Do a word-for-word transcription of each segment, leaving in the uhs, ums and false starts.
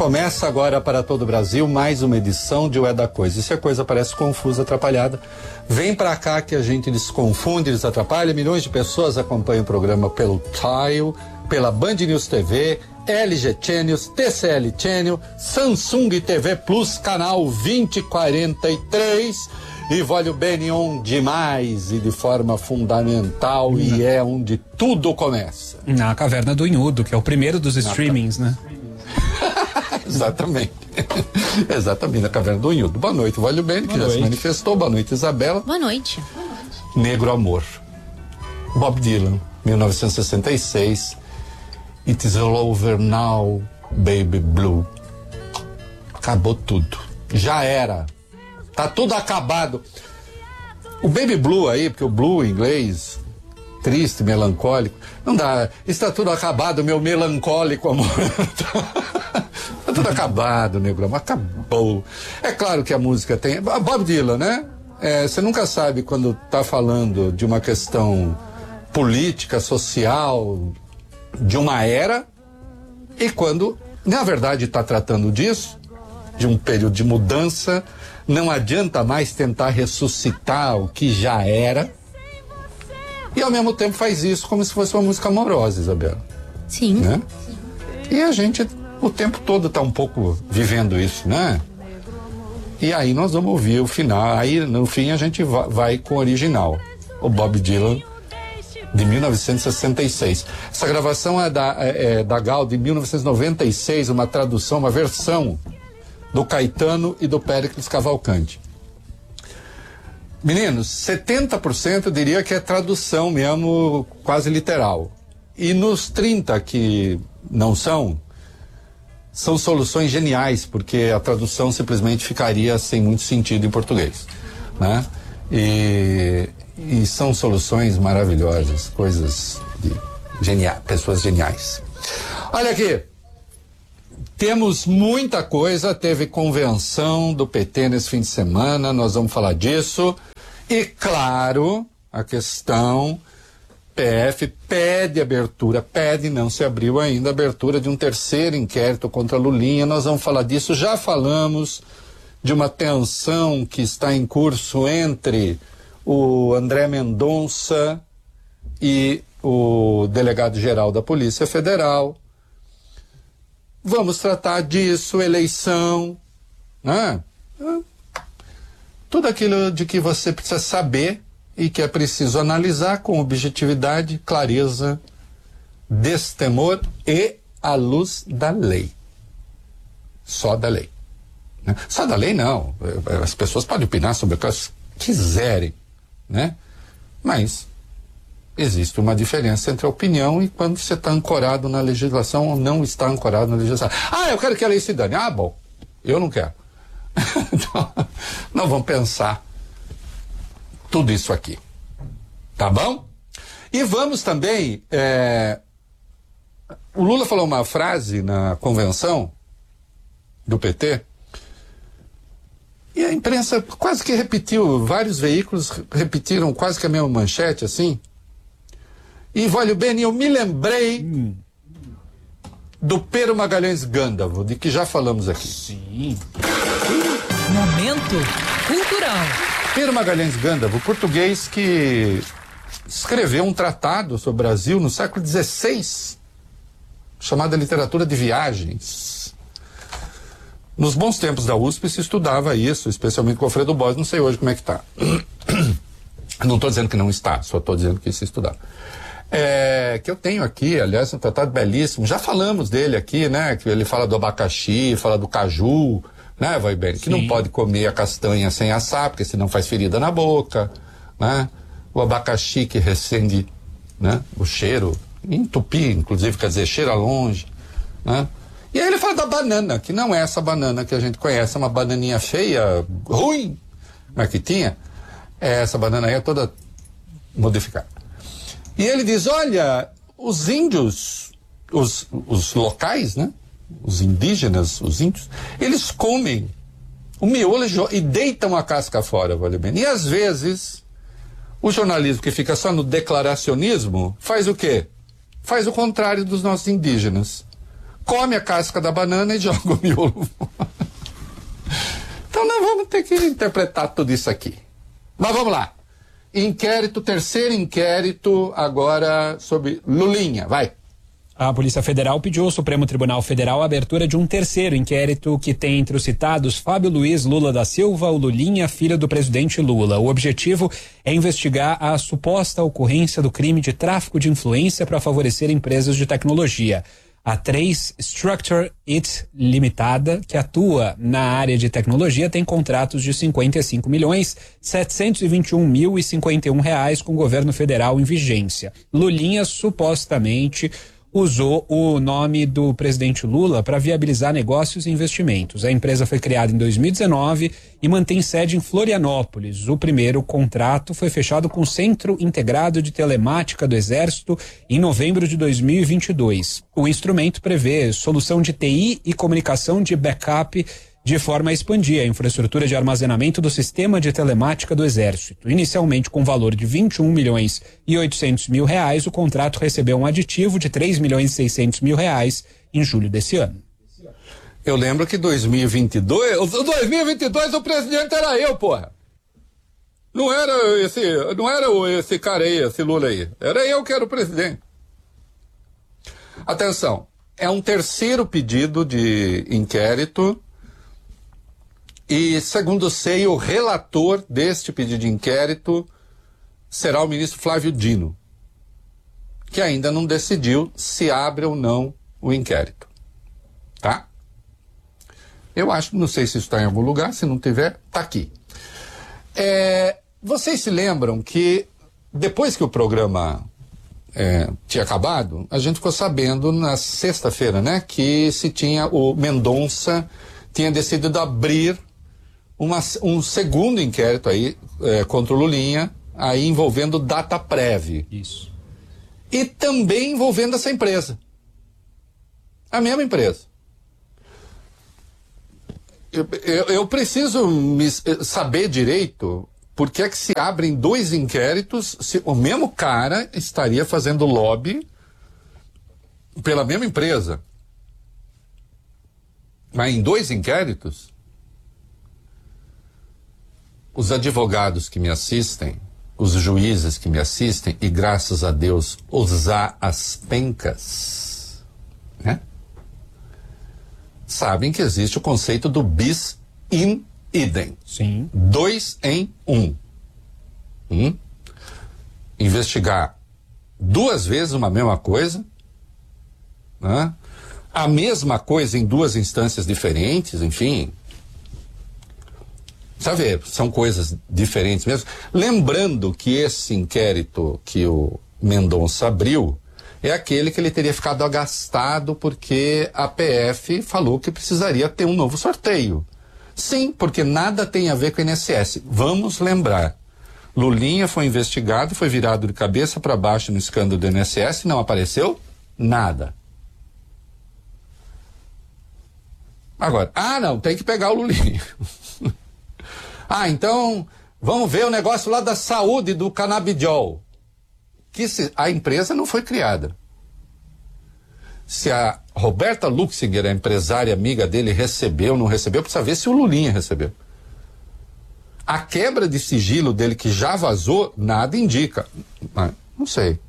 Começa agora para todo o Brasil mais uma edição de O É da Coisa. E se a coisa parece confusa, atrapalhada, vem pra cá que a gente desconfunde, desatrapalha. Milhões de pessoas acompanham o programa pelo Tile, pela Band News T V, L G Channels, T C L Channel, Samsung T V Plus, canal vinte e quarenta e três. E vale o bem on demais e de forma fundamental, hum. e é onde tudo começa. Na Caverna do Inhudo, que é o primeiro dos streamings, né? Exatamente. Exatamente, na Caverna do Inhudo. Boa noite, Vale o Bem, que já se manifestou. Boa noite, Isabela. Boa noite. Negro Amor. Bob Dylan, mil novecentos e sessenta e seis. It is all over now, baby blue. Acabou tudo. Já era. Tá tudo acabado. O baby blue aí, porque o blue em inglês, triste, melancólico, não dá. Está tudo acabado, meu melancólico amor. Tá tudo acabado, negro amor. Acabou. É claro que a música tem. Bob Dylan, né? É, você nunca sabe quando tá falando de uma questão política, social, de uma era, e quando, na verdade, está tratando disso, de um período de mudança. Não adianta mais tentar ressuscitar o que já era. E ao mesmo tempo faz isso como se fosse uma música amorosa, Isabela. Sim. Né? E a gente o tempo todo está um pouco vivendo isso, né? E aí nós vamos ouvir o final. Aí no fim a gente vai, vai com o original. O Bob Dylan, de mil novecentos e sessenta e seis. Essa gravação é da, é, é da Gal, de mil novecentos e noventa e seis, uma tradução, uma versão do Caetano e do Péricles Cavalcanti. Meninos, setenta por cento eu diria que é tradução mesmo, quase literal. E nos trinta que não são, são soluções geniais, porque a tradução simplesmente ficaria sem muito sentido em português, né? E, e são soluções maravilhosas, coisas de geniais, pessoas geniais. Olha aqui. Temos muita coisa, teve convenção do P T nesse fim de semana, nós vamos falar disso. E claro, a questão, P F pede abertura, pede, não se abriu ainda, abertura de um terceiro inquérito contra Lulinha, nós vamos falar disso. Já falamos de uma tensão que está em curso entre o André Mendonça e o delegado-geral da Polícia Federal. Vamos tratar disso, eleição, né? Tudo aquilo de que você precisa saber e que é preciso analisar com objetividade, clareza, destemor e à luz da lei. Só da lei. Né? Só da lei não. As pessoas podem opinar sobre o que elas quiserem, né? Mas existe uma diferença entre a opinião e quando você está ancorado na legislação ou não está ancorado na legislação. Ah, eu quero que a lei se dane. Ah, bom, eu não quero. Então, nós vamos pensar tudo isso aqui. Tá bom? E vamos também... É... O Lula falou uma frase na convenção do P T e a imprensa quase que repetiu, vários veículos repetiram quase que a mesma manchete, assim. E, vale o bem, eu me lembrei hum. do Pero Magalhães Gândavo, de que já falamos aqui. Sim. Momento cultural. Pero Magalhães Gândavo, português que escreveu um tratado sobre o Brasil no século dezesseis, chamada Literatura de Viagens. Nos bons tempos da U S P se estudava isso, especialmente com o Alfredo Bós, não sei hoje como é que está. Não estou dizendo que não está, só estou dizendo que se estudava. É, que eu tenho aqui, aliás, um tratado belíssimo, já falamos dele aqui, né, que ele fala do abacaxi, fala do caju, né, vai bem, que não pode comer a castanha sem assar, porque senão faz ferida na boca, né, o abacaxi que recende, né, o cheiro, em tupi, inclusive, quer dizer, cheira longe, né, e aí ele fala da banana, que não é essa banana que a gente conhece, é uma bananinha feia, ruim, mas que tinha, essa banana aí é toda modificada. E ele diz, olha, os índios, os, os locais, né? Os indígenas, os índios, eles comem o miolo e deitam a casca fora, vale bem. E às vezes, o jornalismo que fica só no declaracionismo, faz o quê? Faz o contrário dos nossos indígenas. come a casca da banana e joga o miolo. Então nós vamos ter que interpretar tudo isso aqui. Mas vamos lá. Inquérito, terceiro inquérito agora sobre Lulinha. Vai. A Polícia Federal pediu ao Supremo Tribunal Federal a abertura de um terceiro inquérito que tem entre os citados Fábio Luiz Lula da Silva, o Lulinha, filho do presidente Lula. O objetivo é investigar a suposta ocorrência do crime de tráfico de influência para favorecer empresas de tecnologia. A três Structure It Limitada, que atua na área de tecnologia, tem contratos de cinquenta e cinco milhões setecentos e vinte e um mil e cinquenta e um reais com o governo federal em vigência. Lulinha supostamente usou o nome do presidente Lula para viabilizar negócios e investimentos. A empresa foi criada em dois mil e dezenove e mantém sede em Florianópolis. O primeiro contrato foi fechado com o Centro Integrado de Telemática do Exército em novembro de dois mil e vinte e dois. O instrumento prevê solução de T I e comunicação de backup de forma a expandir a infraestrutura de armazenamento do sistema de telemática do Exército. Inicialmente com valor de vinte e um milhões e oitocentos mil reais, o contrato recebeu um aditivo de três milhões e seiscentos mil reais em julho desse ano. Eu lembro que dois mil e vinte e dois, dois mil e vinte e dois o presidente era eu, porra. Não era esse, não era esse cara aí, esse Lula aí. Era eu que era o presidente. Atenção, é um terceiro pedido de inquérito. E, segundo sei, o relator deste pedido de inquérito será o ministro Flávio Dino, que ainda não decidiu se abre ou não o inquérito. Tá? Eu acho, não sei se isso está em algum lugar, se não tiver, tá aqui. É, vocês se lembram que depois que o programa é, tinha acabado, a gente ficou sabendo na sexta-feira, né, que se tinha o Mendonça tinha decidido abrir Uma, um segundo inquérito aí é, contra o Lulinha, aí envolvendo Dataprev. Isso. E também envolvendo essa empresa. A mesma empresa. Eu, eu, eu preciso me, saber direito por que é que se abrem dois inquéritos se o mesmo cara estaria fazendo lobby pela mesma empresa. Mas em dois inquéritos, os advogados que me assistem, os juízes que me assistem, e graças a Deus, os as pencas, né? Sabem que existe o conceito do bis in idem. Sim. Dois em um. Hum? Investigar duas vezes uma mesma coisa, né? A mesma coisa em duas instâncias diferentes, enfim. Sabe, são coisas diferentes mesmo. Lembrando que esse inquérito que o Mendonça abriu é aquele que ele teria ficado agastado porque a P F falou que precisaria ter um novo sorteio. Sim, porque nada tem a ver com o I N S S. Vamos lembrar. Lulinha foi investigado, foi virado de cabeça para baixo no escândalo do I N S S, não apareceu nada. Agora, ah não, tem que pegar o Lulinha. Ah, então, vamos ver o negócio lá da saúde do canabidiol. Que se, a empresa não foi criada. Se a Roberta Luxinger, a empresária amiga dele, recebeu ou não recebeu, precisa ver se o Lulinha recebeu. A quebra de sigilo dele, que já vazou, nada indica. Ah, não sei.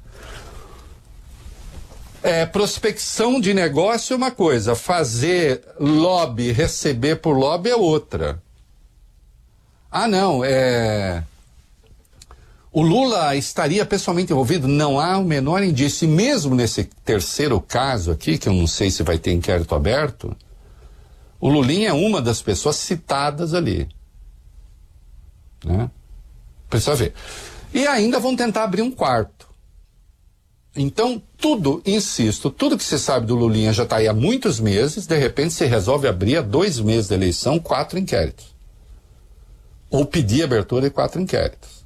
É, prospecção de negócio é uma coisa, fazer lobby, receber por lobby é outra. Ah, não, é... o Lula estaria pessoalmente envolvido? Não há o menor indício. E mesmo nesse terceiro caso aqui, que eu não sei se vai ter inquérito aberto, o Lulinha é uma das pessoas citadas ali. Né? Precisa ver. E ainda vão tentar abrir um quarto. Então, tudo, insisto, tudo que se sabe do Lulinha já está aí há muitos meses, de repente se resolve abrir há dois meses da eleição quatro inquéritos. Ou pedir abertura de quatro inquéritos.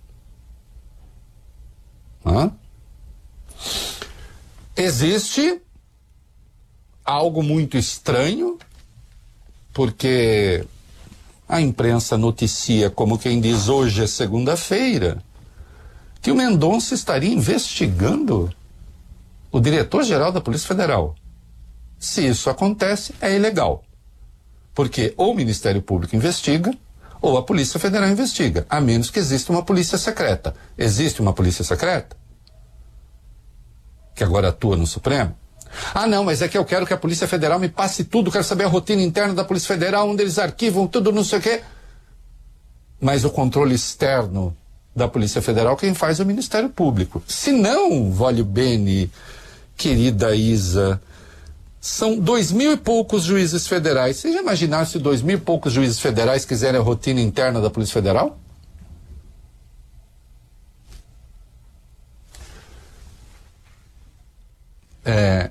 Hã? Existe algo muito estranho, porque a imprensa noticia, como quem diz, hoje é segunda-feira, que o Mendonça estaria investigando o diretor-geral da Polícia Federal. Se isso acontece, é ilegal. Porque ou o Ministério Público investiga, ou a Polícia Federal investiga, a menos que exista uma polícia secreta. Existe uma polícia secreta? Que agora atua no Supremo? Ah, não, mas é que eu quero que a Polícia Federal me passe tudo, quero saber a rotina interna da Polícia Federal, onde eles arquivam tudo, não sei o quê. Mas o controle externo da Polícia Federal, quem faz é o Ministério Público. Se não, voglio bene, querida Isa, são dois mil e poucos juízes federais. Você já imaginaram se dois mil e poucos juízes federais quiserem a rotina interna da Polícia Federal? É,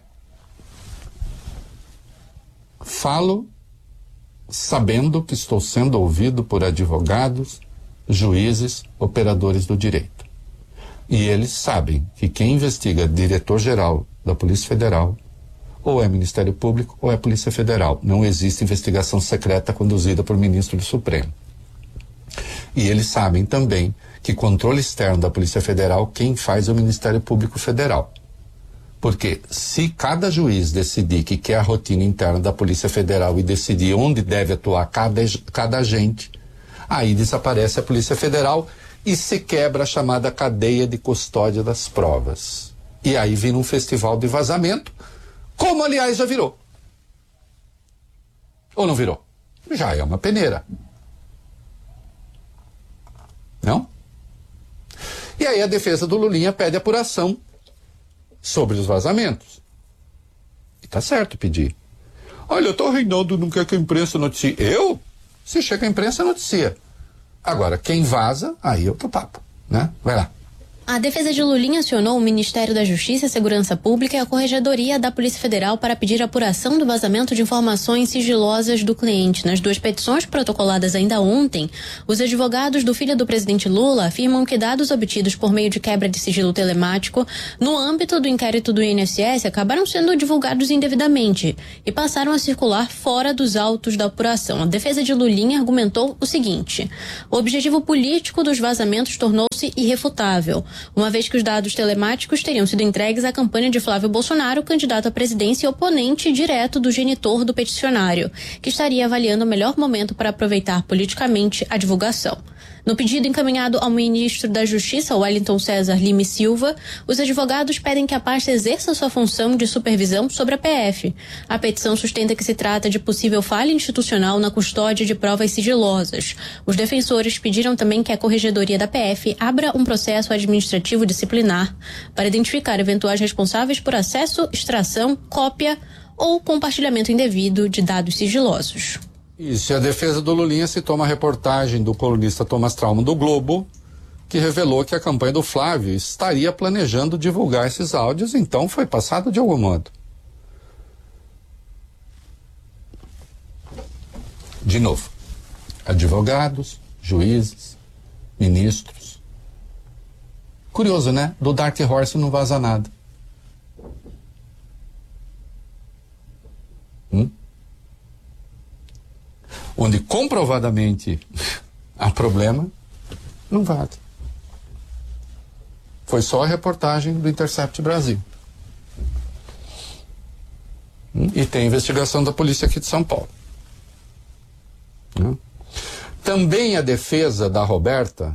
falo sabendo que estou sendo ouvido por advogados, juízes, operadores do direito. E eles sabem que quem investiga diretor-geral da Polícia Federal ou é Ministério Público ou é Polícia Federal. Não existe investigação secreta conduzida por ministro do Supremo. E eles sabem também que controle externo da Polícia Federal, quem faz é o Ministério Público Federal. Porque se cada juiz decidir que quer a rotina interna da Polícia Federal e decidir onde deve atuar cada, cada agente, aí desaparece a Polícia Federal e se quebra a chamada cadeia de custódia das provas. E aí vira um festival de vazamento, como aliás já virou. Ou não virou? Já é uma peneira. Não? E aí a defesa do Lulinha pede apuração sobre os vazamentos. E tá certo pedir. Olha, o Reinaldo não quer que a imprensa noticie. Eu? Se chega a imprensa, noticia. Agora, quem vaza, aí é outro papo, né? Vai lá. A defesa de Lulinha acionou o Ministério da Justiça e Segurança Pública e a Corregedoria da Polícia Federal para pedir apuração do vazamento de informações sigilosas do cliente. Nas duas petições protocoladas ainda ontem, os advogados do filho do presidente Lula afirmam que dados obtidos por meio de quebra de sigilo telemático no âmbito do inquérito do I N S S acabaram sendo divulgados indevidamente e passaram a circular fora dos autos da apuração. A defesa de Lulinha argumentou o seguinte: o objetivo político dos vazamentos tornou-se irrefutável, uma vez que os dados telemáticos teriam sido entregues à campanha de Flávio Bolsonaro, candidato à presidência e oponente direto do genitor do peticionário, que estaria avaliando o melhor momento para aproveitar politicamente a divulgação. No pedido encaminhado ao ministro da Justiça, Wellington César Lima Silva, os advogados pedem que a pasta exerça sua função de supervisão sobre a P F. A petição sustenta que se trata de possível falha institucional na custódia de provas sigilosas. Os defensores pediram também que a Corregedoria da P F abra um processo administrativo disciplinar para identificar eventuais responsáveis por acesso, extração, cópia ou compartilhamento indevido de dados sigilosos. Isso, e a defesa do Lulinha citou uma reportagem do colunista Thomas Trauman do Globo, que revelou que a campanha do Flávio estaria planejando divulgar esses áudios, então foi passado de algum modo. De novo, advogados, juízes, ministros. Curioso, né? Do Dark Horse não vaza nada. Hum? Onde comprovadamente há problema, não vaza. Foi só a reportagem do Intercept Brasil. Hum? E tem investigação da polícia aqui de São Paulo. Hum? Também a defesa da Roberta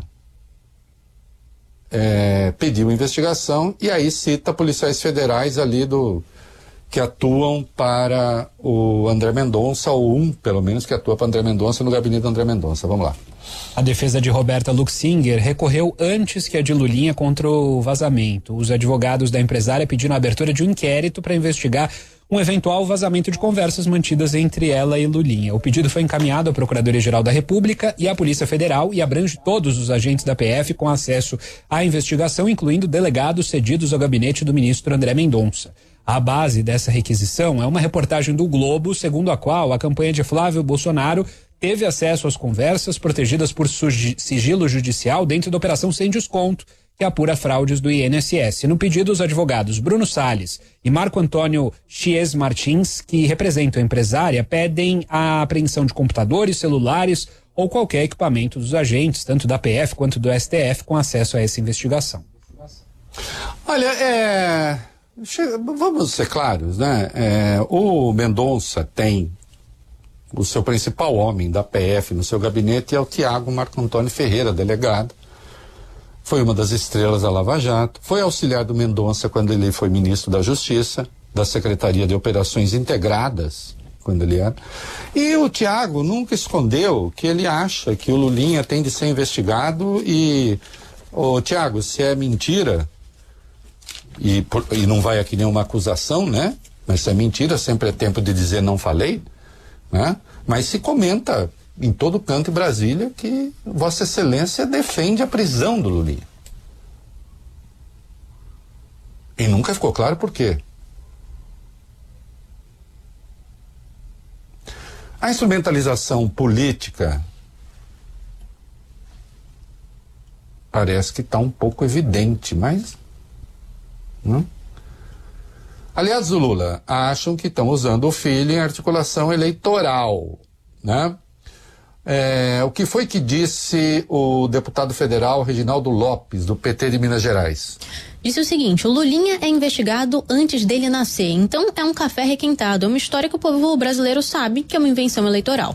é, pediu investigação e aí cita policiais federais ali do... que atuam para o André Mendonça, ou um, pelo menos, que atua para o André Mendonça no gabinete do André Mendonça. Vamos lá. A defesa de Roberta Luxinger recorreu antes que a de Lulinha contra o vazamento. Os advogados da empresária pediram a abertura de um inquérito para investigar um eventual vazamento de conversas mantidas entre ela e Lulinha. O pedido foi encaminhado à Procuradoria-Geral da República e à Polícia Federal e abrange todos os agentes da P F com acesso à investigação, incluindo delegados cedidos ao gabinete do ministro André Mendonça. A base dessa requisição é uma reportagem do Globo, segundo a qual a campanha de Flávio Bolsonaro teve acesso às conversas protegidas por sigilo judicial dentro da Operação Sem Desconto, que apura fraudes do I N S S. No pedido, os advogados Bruno Salles e Marco Antônio Chies Martins, que representam a empresária, pedem a apreensão de computadores, celulares ou qualquer equipamento dos agentes, tanto da P F quanto do S T F, com acesso a essa investigação. Olha, é... vamos ser claros, né? É, o Mendonça tem o seu principal homem da P F no seu gabinete é o Tiago Marco Antônio Ferreira, delegado. Foi uma das estrelas da Lava Jato, foi auxiliar do Mendonça quando ele foi ministro da Justiça, da Secretaria de Operações Integradas, quando ele era. E o Tiago nunca escondeu que ele acha que o Lulinha tem de ser investigado e, ô Tiago, se é mentira, e, por, e não vai aqui nenhuma acusação, né? Mas se é mentira, sempre é tempo de dizer não falei, né? Mas se comenta em todo canto em Brasília que Vossa Excelência defende a prisão do Lulinha. E nunca ficou claro por quê. A instrumentalização política parece que está um pouco evidente, mas não. Aliados do Lula acham que estão usando o filho em articulação eleitoral, né? É, o que foi que disse o deputado federal Reginaldo Lopes, do P T de Minas Gerais? Disse o seguinte: o Lulinha é investigado antes dele nascer, então é um café requentado, é uma história que o povo brasileiro sabe que é uma invenção eleitoral.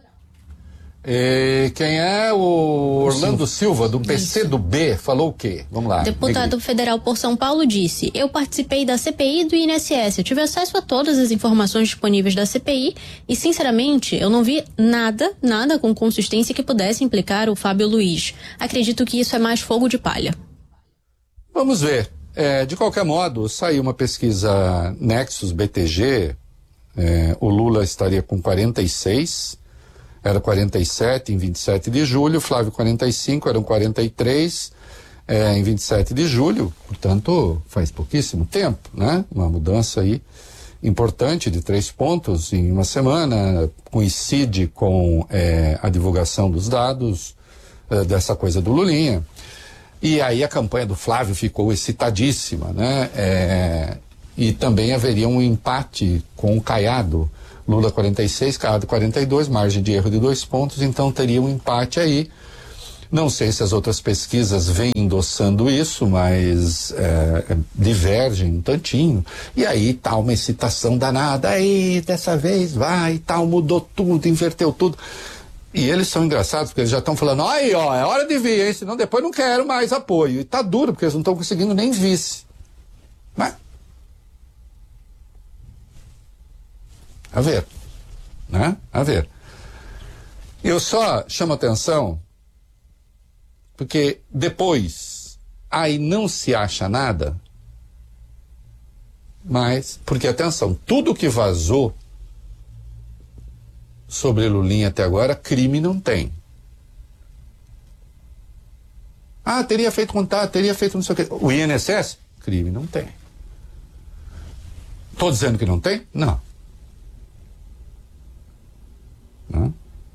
E quem é o Orlando Silva, do P C do B, falou o quê? Vamos lá. Deputado federal por São Paulo disse: eu participei da C P I do I N S S, eu tive acesso a todas as informações disponíveis da C P I e, sinceramente, eu não vi nada, nada com consistência que pudesse implicar o Fábio Luiz. Acredito que isso é mais fogo de palha. Vamos ver. É, de qualquer modo, saiu uma pesquisa Nexus B T G, é, o Lula estaria com quarenta e seis, era quarenta e sete em vinte e sete de julho, Flávio quarenta e cinco, eram quarenta e três é, em vinte e sete de julho, portanto faz pouquíssimo tempo, né? Uma mudança aí importante de três pontos em uma semana, coincide com é, a divulgação dos dados é, dessa coisa do Lulinha. E aí a campanha do Flávio ficou excitadíssima, né? É, e também haveria um empate com o Caiado, Lula quarenta e seis, Caiado quarenta e dois, margem de erro de dois pontos, então teria um empate aí. Não sei se as outras pesquisas vêm endossando isso, mas é, divergem um tantinho. E aí tá uma excitação danada, aí dessa vez vai e tal, mudou tudo, inverteu tudo. E eles são engraçados, porque eles já estão falando, aí ó, é hora de vir, hein? Senão depois não quero mais apoio. E tá duro, porque eles não estão conseguindo nem vice. Mas a ver, né? A ver. Eu só chamo atenção porque depois aí não se acha nada, mas, porque atenção, tudo que vazou sobre Lulinha até agora, crime não tem. Ah, teria feito contato, teria feito não sei o quê. O I N S S? Crime não tem. Estou dizendo que não tem? Não. Não.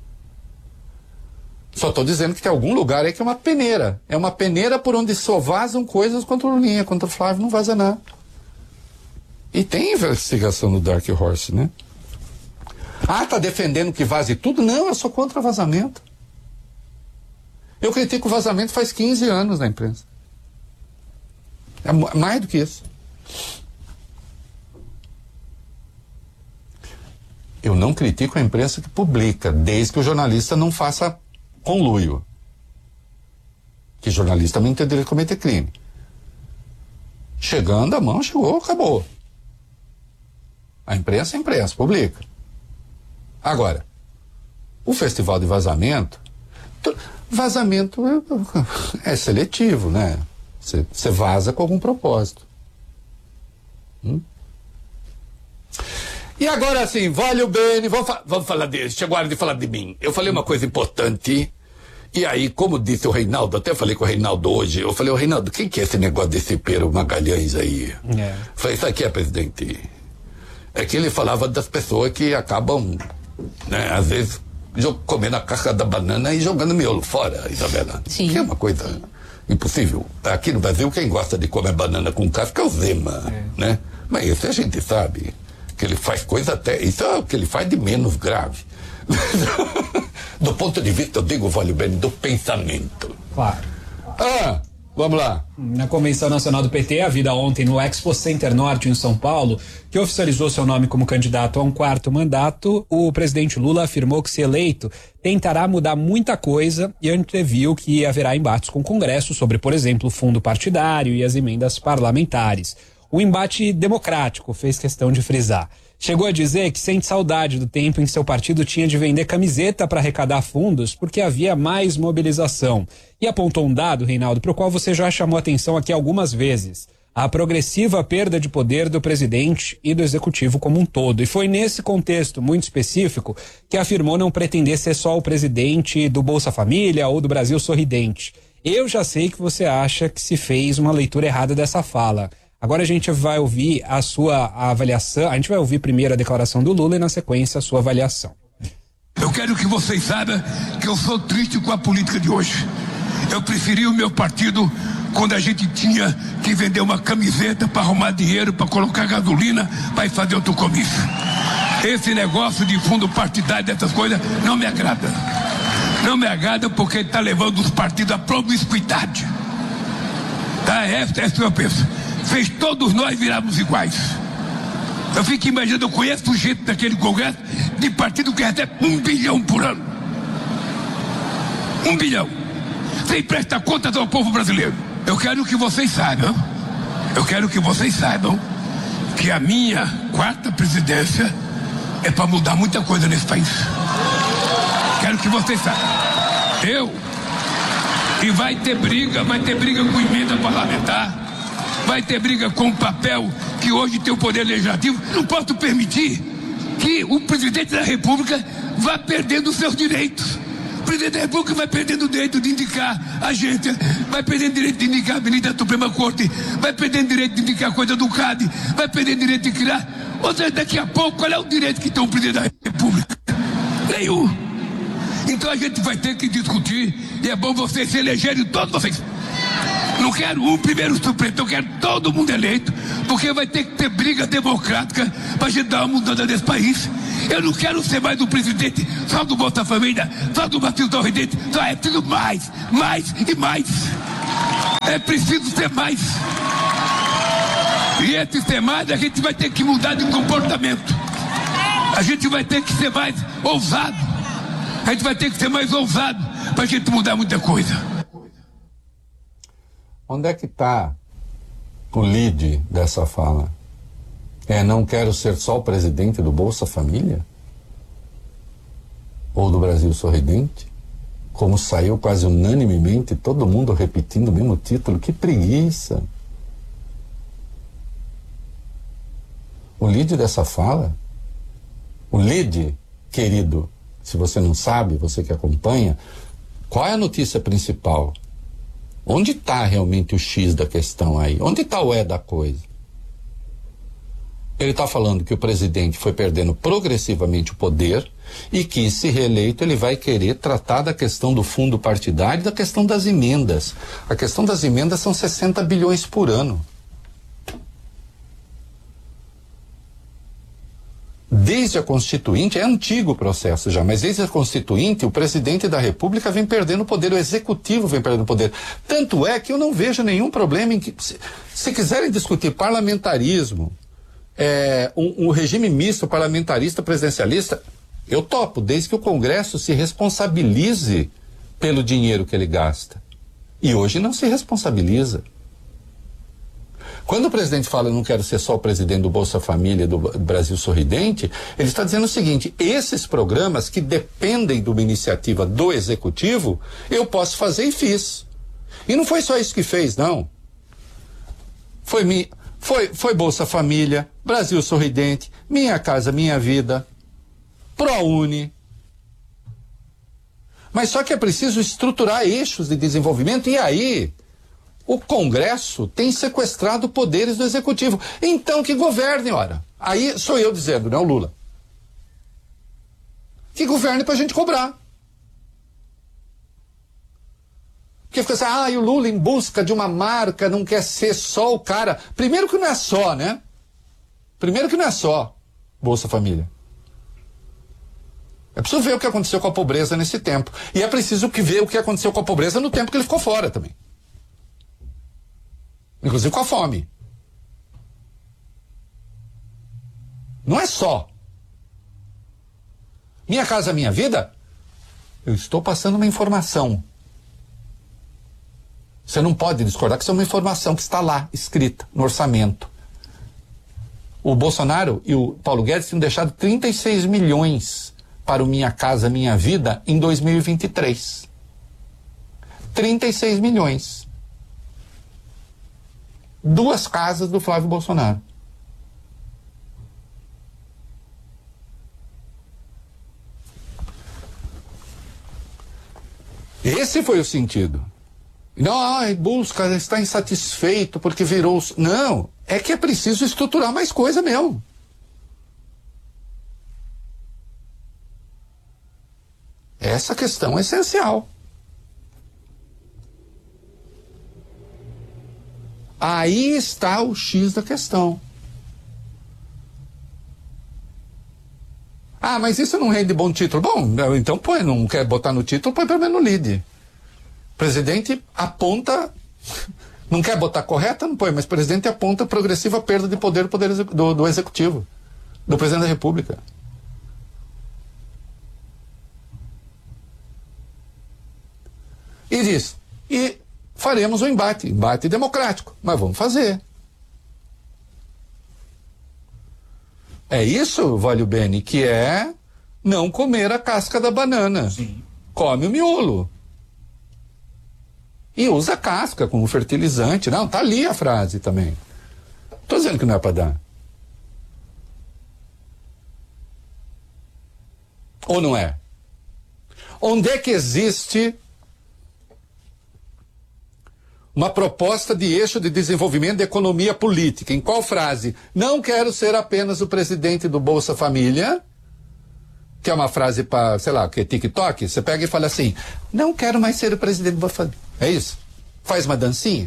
Só estou dizendo que tem algum lugar aí que é uma peneira. É uma peneira por onde só vazam coisas contra o Lulinha, contra o Flávio não vaza nada. E tem investigação no Dark Horse, né? Ah, tá defendendo que vaze tudo? Não, eu sou contra vazamento. Eu critico o vazamento faz quinze anos na imprensa. É mais do que isso. Eu não critico a imprensa que publica, desde que o jornalista não faça conluio. Que jornalista também tem direito de cometer crime. Chegando a mão, chegou, acabou. A imprensa é a imprensa, publica. Agora, o festival de vazamento, vazamento é, é seletivo, né? Você vaza com algum propósito. Hum? E agora sim, vale o bem, vamos, fa vamos falar de, chegou a hora de falar de mim. Eu falei uma coisa importante, e aí, como disse o Reinaldo, até falei com o Reinaldo hoje, eu falei, o Reinaldo, quem que é esse negócio desse Pero Magalhães aí? É. Falei, isso aqui é, presidente, é que ele falava das pessoas que acabam, né, às vezes, comendo a casca da banana e jogando miolo fora, Isabela. Sim. Que é uma coisa impossível. Aqui no Brasil, quem gosta de comer banana com casca é o Zema, é. né? Mas isso a gente sabe, que ele faz coisa até, isso é o que ele faz de menos grave. Do ponto de vista, eu digo, vale bem, do pensamento. Claro. Ah, Vamos lá. Na Convenção Nacional do P T, havida ontem no Expo Center Norte, em São Paulo, que oficializou seu nome como candidato a um quarto mandato, o presidente Lula afirmou que, se eleito, tentará mudar muita coisa e anteviu que haverá embates com o Congresso sobre, por exemplo, o fundo partidário e as emendas parlamentares. O embate democrático, fez questão de frisar. Chegou a dizer que sente saudade do tempo em que seu partido tinha de vender camiseta para arrecadar fundos porque havia mais mobilização. E apontou um dado, Reinaldo, para o qual você já chamou atenção aqui algumas vezes. A progressiva perda de poder do presidente e do executivo como um todo. E foi nesse contexto muito específico que afirmou não pretender ser só o presidente do Bolsa Família ou do Brasil Sorridente. Eu já sei que você acha que se fez uma leitura errada dessa fala. Agora a gente vai ouvir a sua avaliação, a gente vai ouvir primeiro a declaração do Lula e na sequência a sua avaliação. Eu quero que vocês saibam que eu sou triste com a política de hoje. Eu preferi o meu partido quando a gente tinha que vender uma camiseta para arrumar dinheiro, para colocar gasolina, para ir fazer outro comício. Esse negócio de fundo partidário, dessas coisas, não me agrada. Não me agrada porque está levando os partidos à promiscuidade. Tá, é, é isso que eu penso. Fez todos nós virarmos iguais. Eu fico imaginando, eu conheço o jeito daquele Congresso de partido que recebe um bilhão por ano. Um bilhão. Sem prestar contas ao povo brasileiro. Eu quero que vocês saibam, eu quero que vocês saibam que a minha quarta presidência é para mudar muita coisa nesse país. Quero que vocês saibam. Eu. E vai ter briga, vai ter briga com emenda parlamentar. Vai ter briga com o papel que hoje tem o poder legislativo. Não posso permitir que o presidente da República vá perdendo os seus direitos. O presidente da República vai perdendo o direito de indicar agência, vai perdendo o direito de indicar a ministra da Suprema Corte, vai perdendo o direito de indicar coisa do C A D, vai perdendo o direito de criar. Ou seja, daqui a pouco, qual é o direito que tem o presidente da República? Nenhum. Então a gente vai ter que discutir, e é bom vocês se elegerem, todos vocês. Não quero um primeiro suplente, eu quero todo mundo eleito, porque vai ter que ter briga democrática para a gente dar uma mudança nesse país. Eu não quero ser mais um presidente só do Bolsa Família, só do Brasil Sorridente, só é preciso mais, mais e mais. É preciso ser mais. E esse ser mais, a gente vai ter que mudar de comportamento. A gente vai ter que ser mais ousado. A gente vai ter que ser mais ousado para a gente mudar muita coisa. Onde é que está o lead dessa fala? É, não quero ser só o presidente do Bolsa Família? Ou do Brasil Sorridente? Como saiu quase unanimemente, todo mundo repetindo o mesmo título. Que preguiça! O lead dessa fala, o lead, querido, se você não sabe, você que acompanha, qual é a notícia principal? Onde está realmente o X da questão aí? Onde está o E da coisa? Ele está falando que o presidente foi perdendo progressivamente o poder e que, se reeleito, ele vai querer tratar da questão do fundo partidário e da questão das emendas. A questão das emendas são sessenta bilhões por ano. Desde a Constituinte, é antigo o processo já, mas desde a Constituinte, o presidente da República vem perdendo poder, o executivo vem perdendo poder. Tanto é que eu não vejo nenhum problema em que, se, se quiserem discutir parlamentarismo, é, um, um regime misto, parlamentarista, presidencialista, eu topo, desde que o Congresso se responsabilize pelo dinheiro que ele gasta. E hoje não se responsabiliza. Quando o presidente fala, eu não quero ser só o presidente do Bolsa Família, do Brasil Sorridente, ele está dizendo o seguinte: esses programas que dependem de uma iniciativa do Executivo, eu posso fazer e fiz. E não foi só isso que fez, não. Foi, mi, foi, foi Bolsa Família, Brasil Sorridente, Minha Casa Minha Vida, ProUni. Mas só que é preciso estruturar eixos de desenvolvimento, e aí o Congresso tem sequestrado poderes do Executivo. Então que governe, ora. Aí sou eu dizendo, não, Lula. Que governe pra gente cobrar. Porque fica assim, ah, e o Lula em busca de uma marca, não quer ser só o cara. Primeiro que não é só, né? Primeiro que não é só Bolsa Família. É preciso ver o que aconteceu com a pobreza nesse tempo. E é preciso que ver o que aconteceu com a pobreza no tempo que ele ficou fora também. inclusive com a fome. Não é só Minha Casa Minha Vida. Eu estou passando uma informação. Você não pode discordar que isso é uma informação que está lá, escrita no orçamento. O Bolsonaro e o Paulo Guedes tinham deixado trinta e seis milhões para o Minha Casa Minha Vida em dois mil e vinte e três. trinta e seis milhões. Duas casas do Flávio Bolsonaro. Esse foi o sentido. Não, ai, busca, está insatisfeito porque virou... Não, é que é preciso estruturar mais coisa mesmo. Essa questão é essencial. Aí está o X da questão. Ah, mas isso não rende bom título. Bom, então põe, não quer botar no título, põe pelo menos no lead. O presidente aponta, não quer botar correta, não põe, mas o presidente aponta progressiva perda de poder do, poder do, do executivo, do presidente da República. E diz, e faremos um embate, embate democrático, mas vamos fazer. É isso, Valio Bene, que é não comer a casca da banana. Sim. Come o miolo. E usa a casca como fertilizante. Não, tá ali a frase também. Tô dizendo que não é para dar. Ou não é? Onde é que existe uma proposta de eixo de desenvolvimento da economia política? Em qual frase? Não quero ser apenas o presidente do Bolsa Família, que é uma frase para, sei lá, que é TikTok. Você pega e fala assim, não quero mais ser o presidente do Bolsa Família. É isso? Faz uma dancinha.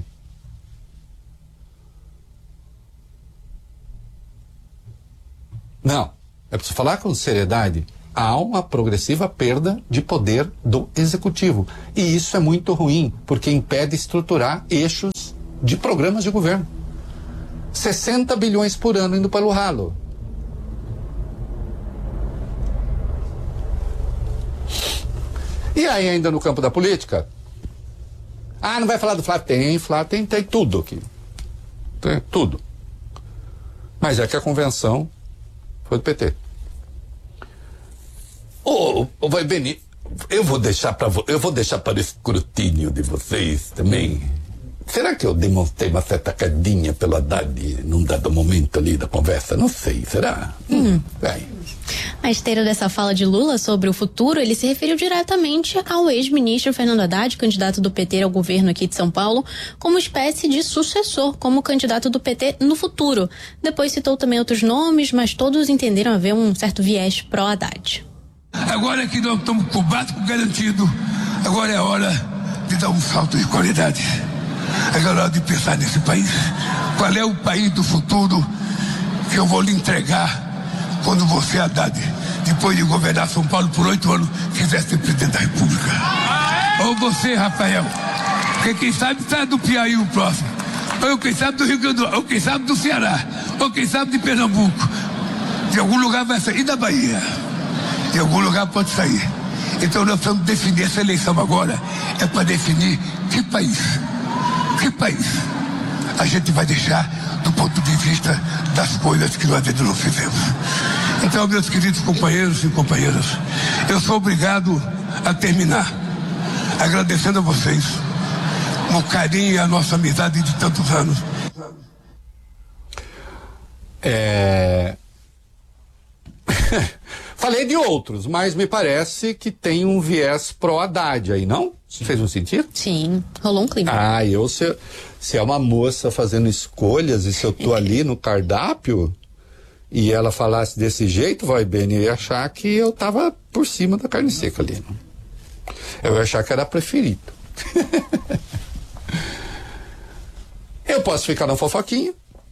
Não. É preciso falar com seriedade. Há uma progressiva perda de poder do executivo. E isso é muito ruim, porque impede estruturar eixos de programas de governo. sessenta bilhões por ano indo para o ralo. E aí, ainda no campo da política? Ah, não vai falar do Flávio? Tem, Flávio, tem, tem tudo aqui. Tem tudo. Mas é que a convenção foi do P T. Ô, ô, vai Beni, eu vou deixar para eu vou deixar para o escrutínio de vocês também. Será que eu demonstrei uma certa cadinha pelo Haddad num dado momento ali da conversa? Não sei, será? Hum. Vai. A esteira dessa fala de Lula sobre o futuro, ele se referiu diretamente ao ex-ministro Fernando Haddad, candidato do P T ao governo aqui de São Paulo, como espécie de sucessor, como candidato do P T no futuro. Depois citou também outros nomes, mas todos entenderam haver um certo viés pró-Haddad. Agora que nós estamos com o básico garantido, agora é hora de dar um salto de qualidade. Agora é hora de pensar nesse país. Qual é o país do futuro que eu vou lhe entregar quando você, Haddad, depois de governar São Paulo por oito anos, quiser ser presidente da República? Ou você, Rafael, porque quem sabe está do Piauí o próximo, ou quem sabe do Rio Grande do Sul, ou quem sabe do Ceará, ou quem sabe de Pernambuco. De algum lugar vai sair, e da Bahia. Em algum lugar pode sair. Então nós precisamos definir essa eleição agora. É para definir que país, que país a gente vai deixar do ponto de vista das coisas que nós ainda não fizemos. Então, meus queridos companheiros e companheiras, eu sou obrigado a terminar agradecendo a vocês o carinho e a nossa amizade de tantos anos. É... Falei de outros, mas me parece que tem um viés pró-Haddad aí, não? Fez um sentido? Sim, rolou um clima. Ah, eu se, se é uma moça fazendo escolhas e se eu tô ali no cardápio e ela falasse desse jeito, vai bem, eu ia achar que eu tava por cima da carne seca ali. Não? Eu ia achar que era preferido. Eu posso ficar na fofoquinha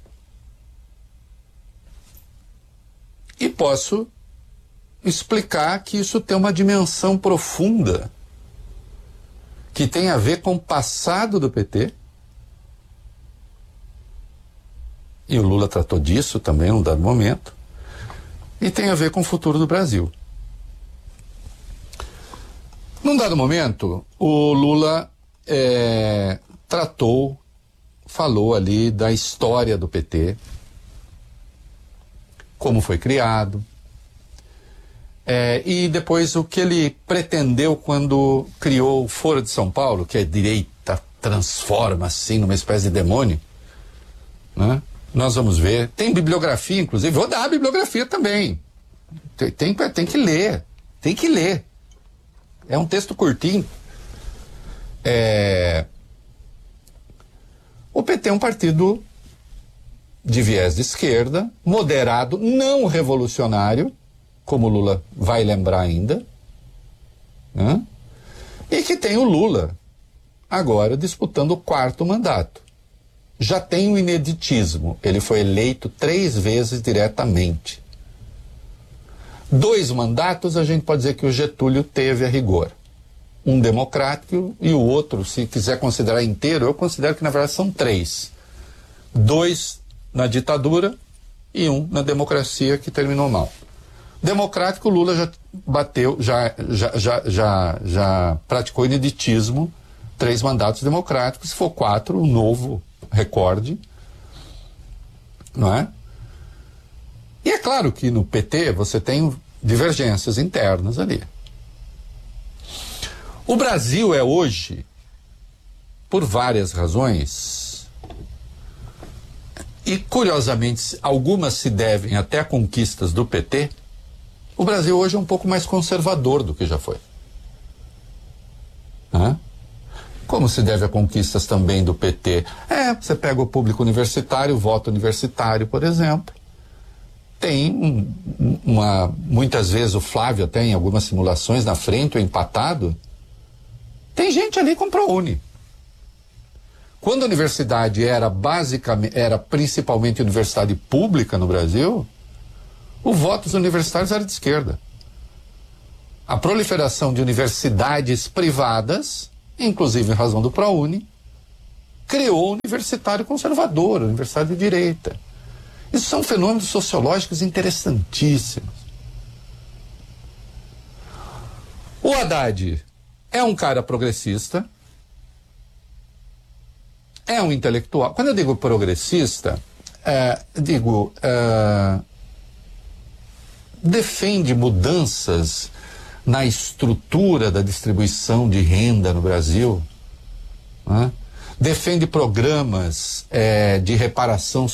e posso explicar que isso tem uma dimensão profunda que tem a ver com o passado do P T e o Lula tratou disso também num dado momento, e tem a ver com o futuro do Brasil. Num dado momento, o Lula é, tratou, falou ali da história do P T, como foi criado, é, e depois o que ele pretendeu quando criou o Foro de São Paulo, que a direita transforma assim numa espécie de demônio, né? Nós vamos ver, tem bibliografia inclusive, vou dar a bibliografia também, tem, tem, tem que ler, tem que ler, é um texto curtinho. É... O P T é um partido de viés de esquerda, moderado, não revolucionário, como o Lula vai lembrar ainda, né? E que tem o Lula agora disputando o quarto mandato. Já tem o ineditismo, ele foi eleito três vezes diretamente. Dois mandatos a gente pode dizer que o Getúlio teve a rigor. Um democrático e o outro, se quiser considerar inteiro, eu considero que na verdade são três. Dois na ditadura e um na democracia, que terminou mal. Democrático, Lula já bateu, já, já, já, já, já praticou ineditismo, três mandatos democráticos, se for quatro, um novo recorde, não é? E é claro que no P T você tem divergências internas ali. O Brasil é hoje, por várias razões, e curiosamente algumas se devem até a conquistas do P T, o Brasil hoje é um pouco mais conservador do que já foi. Hã? Como se deve a conquistas também do P T? É, você pega o público universitário, o voto universitário, por exemplo. Tem um, uma, muitas vezes o Flávio até em algumas simulações na frente, ou empatado. Tem gente ali com ProUni. Quando a universidade era basicamente, era principalmente universidade pública no Brasil, o voto dos universitários era de esquerda. A proliferação de universidades privadas, inclusive em razão do ProUni, criou o universitário conservador, a universidade de direita. Isso são fenômenos sociológicos interessantíssimos. O Haddad é um cara progressista, é um intelectual. Quando eu digo progressista, é, digo, é, defende mudanças na estrutura da distribuição de renda no Brasil, né? Defende programas é, de reparação